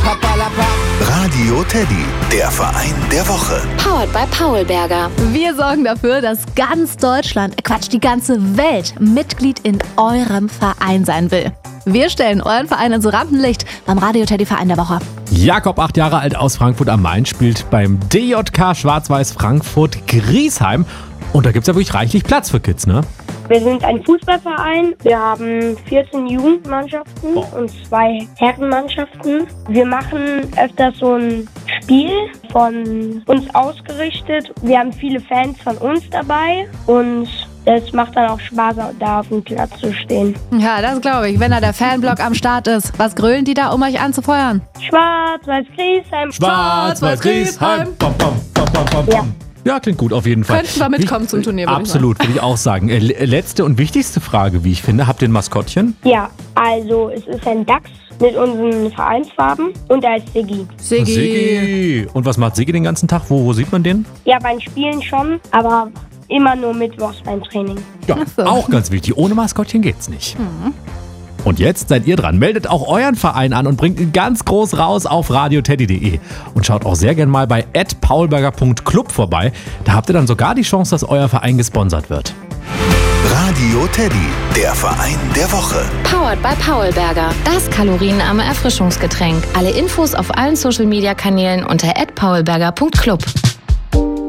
Radio Teddy, der Verein der Woche. Powered by Paulberger. Wir sorgen dafür, dass ganz Deutschland, die ganze Welt Mitglied in eurem Verein sein will. Wir stellen euren Verein ins Rampenlicht beim Radio Teddy Verein der Woche. Jakob, 8 Jahre alt, aus Frankfurt am Main, spielt beim DJK Schwarz-Weiß Frankfurt Griesheim. Und da gibt es ja wirklich reichlich Platz für Kids, ne? Wir sind ein Fußballverein. Wir haben 14 Jugendmannschaften und 2 Herrenmannschaften. Wir machen öfters so ein Spiel von uns ausgerichtet. Wir haben viele Fans von uns dabei und es macht dann auch Spaß, da auf dem Platz zu stehen. Ja, das glaube ich, wenn da der Fanblock am Start ist. Was grölen die da, um euch anzufeuern? Schwarz-Weiß Griesheim. Schwarz-Weiß Griesheim. Bam, bam, bam, bam, bam. Ja. Ja, klingt gut auf jeden Fall. Könnten wir mitkommen zum Turnier, würde Absolut, würde ich auch sagen. Letzte und wichtigste Frage, wie ich finde. Habt ihr ein Maskottchen? Ja, also es ist ein Dachs mit unseren Vereinsfarben und da ist Siggi. Siggi. Und was macht Siggi den ganzen Tag? Wo sieht man den? Ja, beim Spielen schon, aber immer nur mittwochs beim Training. Ja, so. Auch ganz wichtig. Ohne Maskottchen geht's nicht. Und jetzt seid ihr dran. Meldet auch euren Verein an und bringt ihn ganz groß raus auf radioteddy.de. Und schaut auch sehr gern mal bei @paulberger.club vorbei. Da habt ihr dann sogar die Chance, dass euer Verein gesponsert wird. Radio Teddy, der Verein der Woche. Powered by Paulberger. Das kalorienarme Erfrischungsgetränk. Alle Infos auf allen Social-Media-Kanälen unter @paulberger.club.